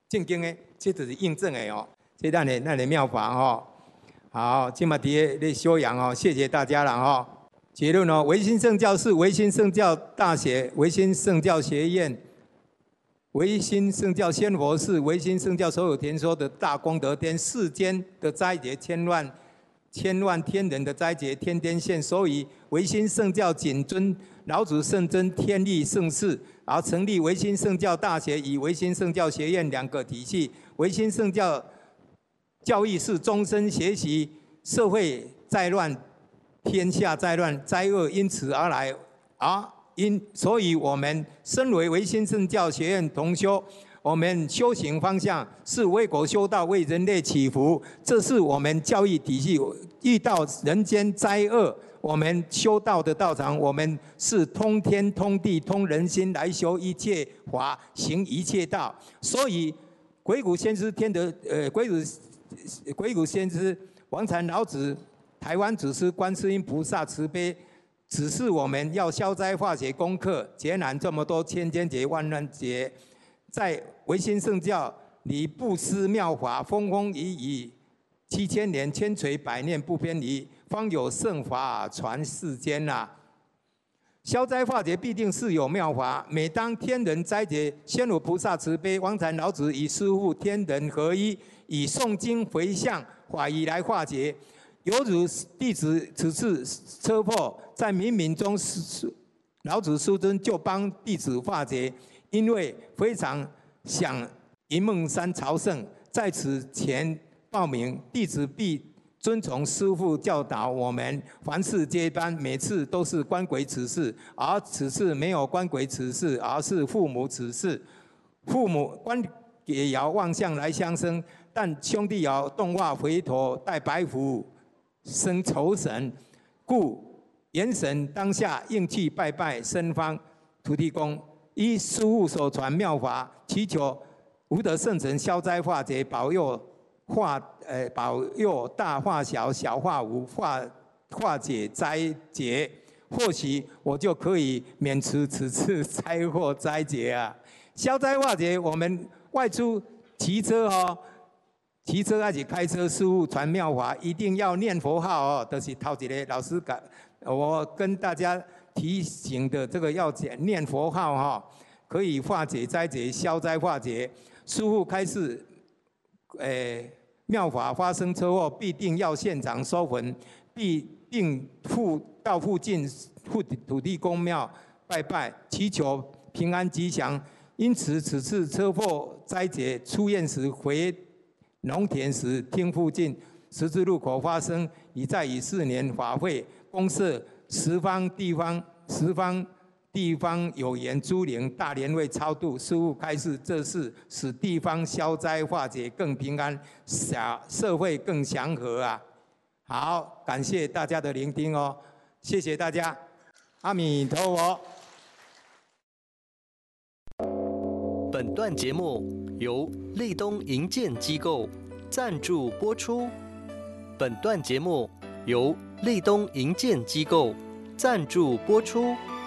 正经的，这就是印证的哦。这咱的妙法哦。好，今嘛伫咧修养哦，谢谢大家了哦。结论哦，唯心圣教是唯心圣教大学、唯心圣教学院、唯心圣教仙佛寺、唯心圣教所有田说的大功德天，世间的斋节千万天人的斋节天天现，所以唯心圣教谨遵老子圣真天理圣事，而成立唯心圣教大学与唯心圣教学院两个体系。唯心圣教教育是终身学习，社会在乱，天下在乱，灾厄因此而来，所以我们身为唯心圣教学院同修，我们修行方向是为国修道，为人类祈福，这是我们教育体系。遇到人间灾厄，我们修道的道场，我们是通天通地通人心来修一切法，行一切道。所以鬼谷先师鬼谷先师、王禅老子、台湾祖师观世音菩萨慈悲，指示我们要消灾化解功课，劫难这么多，千千劫万万劫。在唯心圣教里布施妙法，风风雨雨7000年，千锤百炼不偏离，方有圣法传世间啊。消灾化解必定是有妙法。每当天人斋节，仙佛菩萨慈悲，王禅老子与师父天人合一，以诵经回向法语来化解。犹如弟子此次车祸，在冥冥中，老子师尊就帮弟子化解。因为非常想云梦山朝圣，在此前报名，弟子必遵从师父教导我们，凡事皆般，每次都是官鬼此事，而此次没有官鬼此事，而是父母此事。父母官也要望向来相生，但兄弟要动化回头，待白虎生仇神，故元神当下应去拜拜僧方土地公。依师父所传妙法，祈求无德圣神消灾化解，保佑大化小，小化无，化解灾劫。或许我就可以免除此次灾祸灾劫啊！消灾化解，我们外出骑车骑车还是开车，师父传妙法，一定要念佛号哦。就是头一个老师我跟大家提醒的这个要念佛号哈，可以化解灾劫、消灾化解。师父开示，妙法发生车祸，必定要现场收魂，并到附近土地公庙拜拜，祈求平安吉祥。因此，此次车祸灾劫出院时回农田时，听附近十字路口发生，已在以4年法会公设。十方地方有缘诸灵大莲位超度，师父开示，这是使地方消灾化解更平安，社会更祥和啊！好，感谢大家的聆听哦，谢谢大家，阿弥陀佛。 本段节目由立东营建机构赞助播出。本段节目由立东营建机构赞助播出。